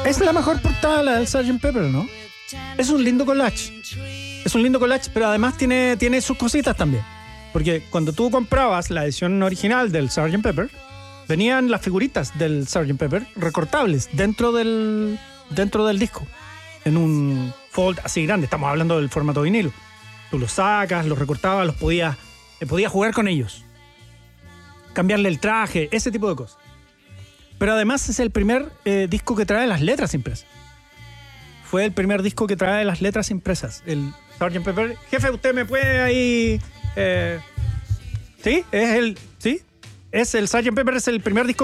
Es la mejor portada, la del Sgt. Pepper, ¿no? Es un lindo collage. Es un lindo collage, pero además tiene sus cositas también. Porque cuando tú comprabas la edición original del Sgt. Pepper, venían las figuritas del Sgt. Pepper recortables dentro del disco. En un fold así grande. Estamos hablando del formato vinilo. Tú los sacas, los recortabas, podías jugar con ellos. Cambiarle el traje, ese tipo de cosas. Pero además es el primer disco que trae las letras impresas. Fue el primer disco que trae las letras impresas. El Sgt. Pepper. Jefe, ¿usted me puede ahí...? ¿Sí? ¿Sí? Es el Sgt. Pepper, es el primer disco